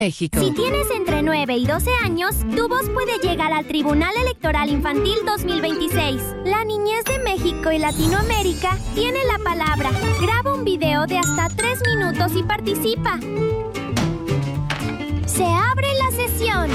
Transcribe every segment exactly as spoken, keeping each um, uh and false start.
México. Si tienes entre nueve y doce años, tu voz puede llegar al Tribunal Electoral Infantil dos mil veintiséis. La niñez de México y Latinoamérica tiene la palabra. Graba un video de hasta tres minutos y participa. Se abre la sesión.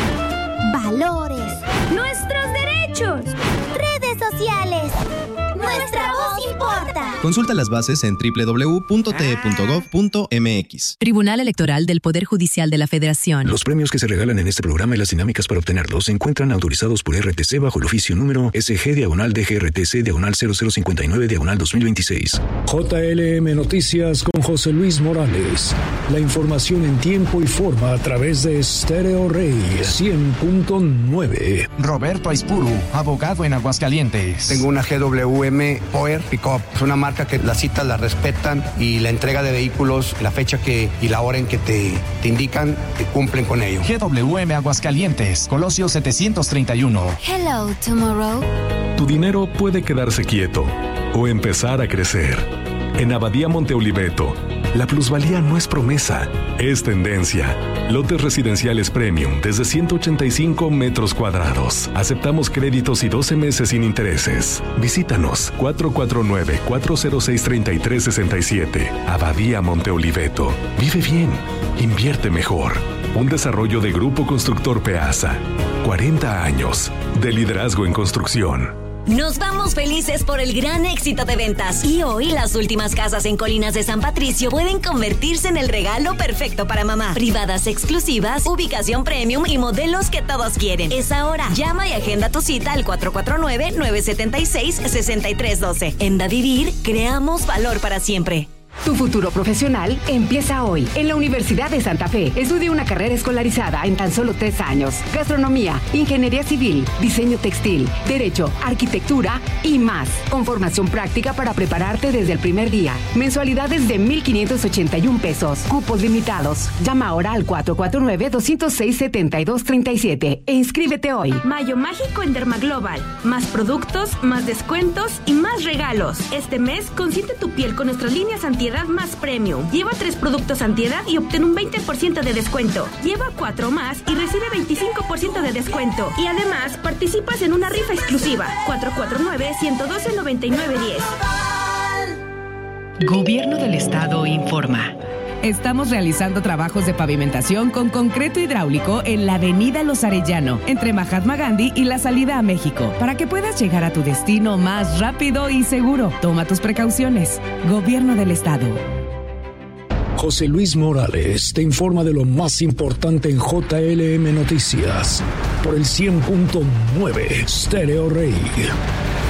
Valores. Nuestros derechos. Redes sociales. Nuestra voz importa. Consulta las bases en doble u doble u doble u punto t e punto gov punto m x. Tribunal Electoral del Poder Judicial de la Federación. Los premios que se regalan en este programa y las dinámicas para obtenerlos se encuentran autorizados por R T C bajo el oficio número S G diagonal D G R T C diagonal cero cero cincuenta y nueve diagonal dos mil veintiséis. J L M Noticias con José Luis Morales. La información en tiempo y forma a través de Stereo Rey cien punto nueve. Roberto Aispuru, abogado en Aguascalientes. Tengo una G W M Power Pickup. Es una marca que las citas la respetan y la entrega de vehículos, la fecha que y la hora en que te, te indican, te cumplen con ello. G W M Aguascalientes, Colosio setecientos treinta y uno. Hello, tomorrow. Tu dinero puede quedarse quieto o empezar a crecer. En Abadía Monte Oliveto, la plusvalía no es promesa, es tendencia. Lotes residenciales premium desde ciento ochenta y cinco metros cuadrados. Aceptamos créditos y doce meses sin intereses. Visítanos cuatro cuatro nueve, cuatro cero seis, tres tres seis siete. Abadía Monte Oliveto. Vive bien. Invierte mejor. Un desarrollo de Grupo Constructor Peasa. cuarenta años de liderazgo en construcción. Nos vamos felices por el gran éxito de ventas. Y hoy las últimas casas en Colinas de San Patricio pueden convertirse en el regalo perfecto para mamá. Privadas exclusivas, ubicación premium y modelos que todos quieren. Es ahora. Llama y agenda tu cita al cuatro cuatro nueve, nueve siete seis, seis tres uno dos. En Da Vivir, creamos valor para siempre. Tu futuro profesional empieza hoy en la Universidad de Santa Fe. Estudia una carrera escolarizada en tan solo tres años. Gastronomía, ingeniería civil, diseño textil, derecho, arquitectura y más. Con formación práctica para prepararte desde el primer día. Mensualidades de mil quinientos ochenta y uno pesos. Cupos limitados. Llama ahora al cuatro cuatro nueve, dos cero seis, siete dos tres siete e inscríbete hoy. Mayo mágico en Dermaglobal. Más productos, más descuentos y más regalos. Este mes consiente tu piel con nuestras líneas anti más premium. Lleva tres productos antiedad y obtén un veinte por ciento de descuento. Lleva cuatro más y recibe veinticinco por ciento de descuento. Y además participas en una rifa exclusiva. cuatro cuatro nueve, uno uno dos, nueve nueve uno cero. Gobierno del Estado informa. Estamos realizando trabajos de pavimentación con concreto hidráulico en la avenida Los Arellano, entre Mahatma Gandhi y la salida a México, para que puedas llegar a tu destino más rápido y seguro. Toma tus precauciones. Gobierno del Estado. José Luis Morales te informa de lo más importante en J L M Noticias por el cien punto nueve Stereo Rey.